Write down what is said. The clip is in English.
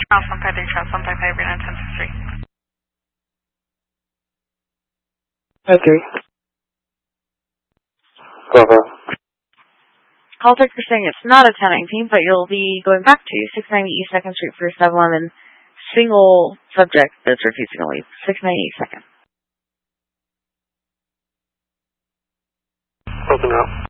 Alpha 153 Charles 155 Green 1063. Okay. Bravo. Call Texas saying it's not a 1019, but you'll be going back to 690 East 2nd Street for 711, single subject that's refusing to leave. 690 East 2nd. Open up.